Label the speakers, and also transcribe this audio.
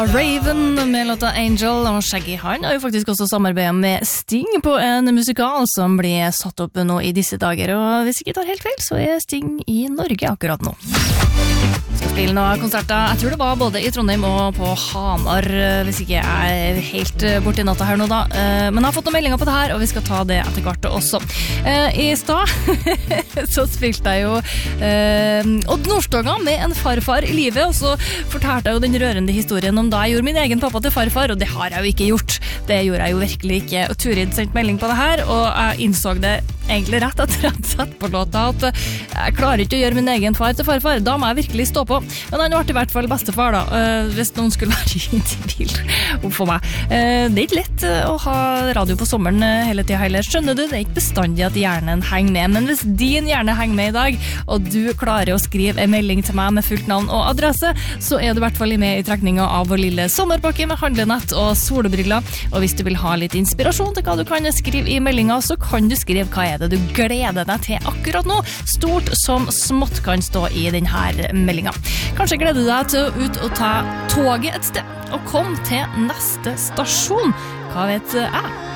Speaker 1: Raven med låta Angel, og Shaggy han har jo faktisk også samarbeidet med Sting på en musikal som blir satt opp nå i disse dager, og hvis ikke tar helt feil, så er Sting i Norge akkurat nå. Skal spille noen konserter, jeg tror det var både i Trondheim og på Hamar, hvis ikke jeg er helt borte i natta her nå da, men jeg har fått noen meldinger på det her, og vi skal ta det etter hvert også. I stad så spilte jeg jo Odd Nordstoga med en farfar i livet, og så fortalte jeg jo den rørende historien om da jeg gjorde min egen pappa til farfar, og det har jeg jo ikke gjort. Det gjorde jeg jo virkelig ikke. Og Turid sendte melding på det her, og jeg innså det egentlig rett etter at jeg satt på låta at jeg klarer ikke å gjøre min egen far til farfar. Da må jeg virkelig stå på. Men han ble i hvert fall bestefar da, hvis noen skulle være i tvil for meg. Det er ikke lett å ha radio på sommeren hele tiden heller. Skjønner du? Det er ikke bestandig at hjernen henger med. Men hvis din hjerne henger med i dag, og du klarer å skrive en melding til meg med fullt navn og adresse, så er du i hvert fall med i trekningen av vår lille sommerpakke med handlenett og solbriller. Og hvis du vil ha litt inspirasjon til hva du kan skrive i meldingen, så kan du skrive hva er det du gleder deg til akkurat nå. Stort som smått kan stå i denne meldingen. Kanskje gleder du deg til å ut og ta toget et sted, og kom til neste stasjon. Hva vet jeg?